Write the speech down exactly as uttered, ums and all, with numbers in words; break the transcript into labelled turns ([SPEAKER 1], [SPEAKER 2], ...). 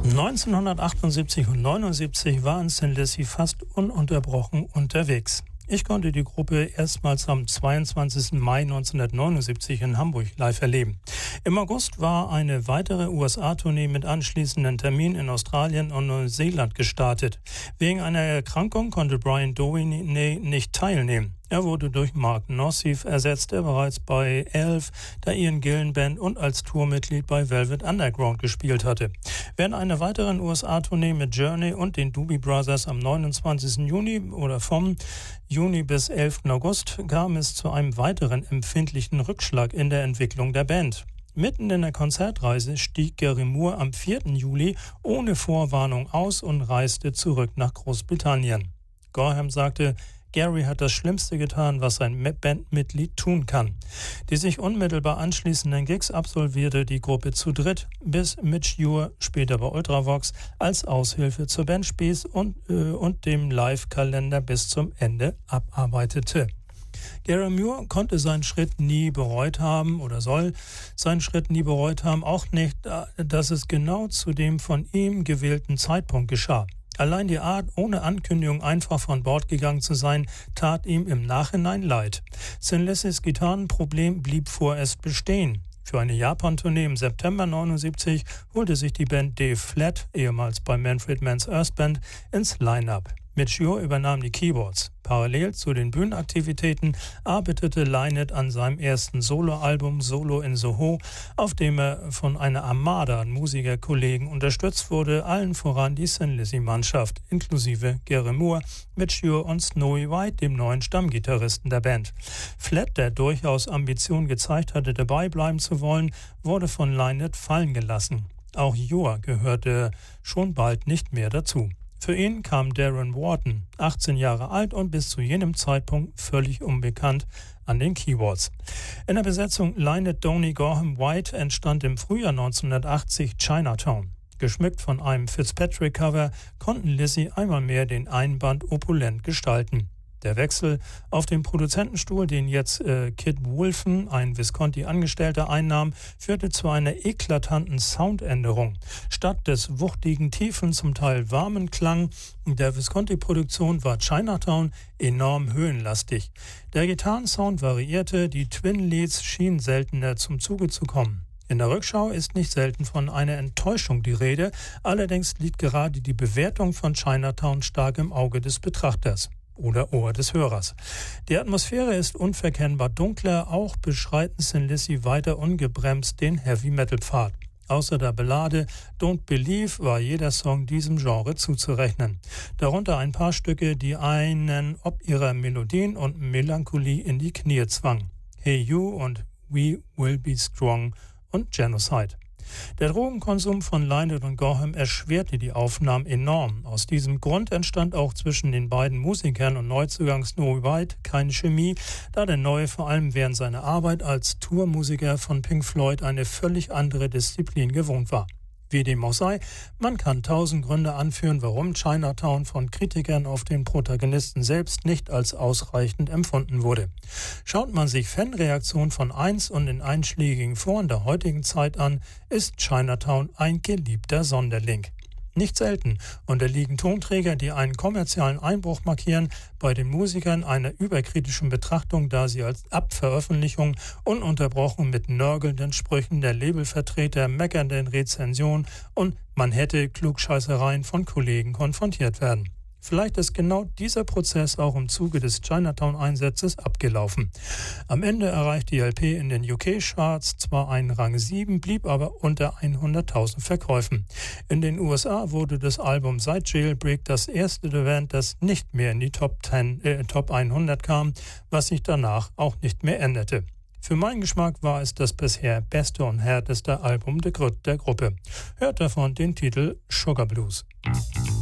[SPEAKER 1] neunzehnhundertachtundsiebzig und neunundsiebzig waren Thin Lizzy fast ununterbrochen unterwegs. Ich konnte die Gruppe erstmals am zweiundzwanzigsten Mai neunzehnhundertneunundsiebzig in Hamburg live erleben. Im August war eine weitere U S A-Tournee mit anschließenden Terminen in Australien und Neuseeland gestartet. Wegen einer Erkrankung konnte Brian Downey nicht teilnehmen. Er wurde durch Mark Nossif ersetzt, der bereits bei Elf, der Ian Gillan Band und als Tourmitglied bei Velvet Underground gespielt hatte. Während einer weiteren U S A-Tournee mit Journey und den Doobie Brothers am neunundzwanzigsten Juni oder vom Juni bis elften August kam es zu einem weiteren empfindlichen Rückschlag in der Entwicklung der Band. Mitten in der Konzertreise stieg Gary Moore am vierten Juli ohne Vorwarnung aus und reiste zurück nach Großbritannien. Gorham sagte, Gary hat das Schlimmste getan, was ein Bandmitglied tun kann. Die sich unmittelbar anschließenden Gigs absolvierte die Gruppe zu dritt, bis Midge Ure, später bei Ultravox, als Aushilfe zur Band spieß und, äh, und dem Live-Kalender bis zum Ende abarbeitete. Gary Moore konnte seinen Schritt nie bereut haben oder soll seinen Schritt nie bereut haben, auch nicht, dass es genau zu dem von ihm gewählten Zeitpunkt geschah. Allein die Art, ohne Ankündigung einfach von Bord gegangen zu sein, tat ihm im Nachhinein leid. Thin Lizzys Gitarrenproblem blieb vorerst bestehen. Für eine Japan-Tournee im September neunundsiebzig holte sich die Band Dave Flatt, ehemals bei Manfred Mann's Earth Band, ins Line-Up. Midge Ure übernahm die Keyboards. Parallel zu den Bühnenaktivitäten arbeitete Lynott an seinem ersten Soloalbum Solo in Soho, auf dem er von einer Armada an Musikerkollegen unterstützt wurde, allen voran die Thin Lizzy-Mannschaft, inklusive Gary Moore, Midge Ure und Snowy White, dem neuen Stammgitarristen der Band. Flatt, der durchaus Ambitionen gezeigt hatte, dabei bleiben zu wollen, wurde von Lynott fallen gelassen. Auch Ure gehörte schon bald nicht mehr dazu. Für ihn kam Darren Wharton, achtzehn Jahre alt und bis zu jenem Zeitpunkt völlig unbekannt, an den Keyboards. In der Besetzung Lynott, Downey, Gorham, White entstand im Frühjahr neunzehnhundertachtzig Chinatown. Geschmückt von einem Fitzpatrick-Cover konnten Lizzy einmal mehr den Einband opulent gestalten. Der Wechsel auf den Produzentenstuhl, den jetzt äh, Kid Wolfen, ein Visconti-Angestellter, einnahm, führte zu einer eklatanten Soundänderung. Statt des wuchtigen, tiefen, zum Teil warmen Klang der Visconti-Produktion war Chinatown enorm höhenlastig. Der Gitarrensound variierte, die Twin-Leads schienen seltener zum Zuge zu kommen. In der Rückschau ist nicht selten von einer Enttäuschung die Rede, allerdings liegt gerade die Bewertung von Chinatown stark im Auge des Betrachters oder Ohr des Hörers. Die Atmosphäre ist unverkennbar dunkler, auch beschreiten Thin Lizzy weiter ungebremst den Heavy-Metal-Pfad. Außer der Ballade Don't Believe war jeder Song diesem Genre zuzurechnen. Darunter ein paar Stücke, die einen ob ihrer Melodien und Melancholie in die Knie zwangen. Hey You und We Will Be Strong und Genocide. Der Drogenkonsum von Lynott und Gorham erschwerte die Aufnahmen enorm. Aus diesem Grund entstand auch zwischen den beiden Musikern und Neuzugang Snowy White keine Chemie, da der Neue vor allem während seiner Arbeit als Tourmusiker von Pink Floyd eine völlig andere Disziplin gewohnt war. Wie dem auch sei, man kann tausend Gründe anführen, warum Chinatown von Kritikern auf den Protagonisten selbst nicht als ausreichend empfunden wurde. Schaut man sich Fanreaktionen von einst und in einschlägigen Foren der heutigen Zeit an, ist Chinatown ein geliebter Sonderling. Nicht selten unterliegen Tonträger, die einen kommerziellen Einbruch markieren, bei den Musikern einer überkritischen Betrachtung, da sie als Abveröffentlichung ununterbrochen mit nörgelnden Sprüchen der Labelvertreter, meckernden Rezensionen und man hätte Klugscheißereien von Kollegen konfrontiert werden. Vielleicht ist genau dieser Prozess auch im Zuge des Chinatown-Einsatzes abgelaufen. Am Ende erreichte die L P in den U K-Charts zwar einen Rang sieben, blieb aber unter hunderttausend Verkäufen. In den U S A wurde das Album seit Jailbreak das erste der Band, das nicht mehr in die Top zehn, äh, Top hundert kam, was sich danach auch nicht mehr änderte. Für meinen Geschmack war es das bisher beste und härteste Album der, Gru- der Gruppe. Hört davon den Titel Sugar Blues.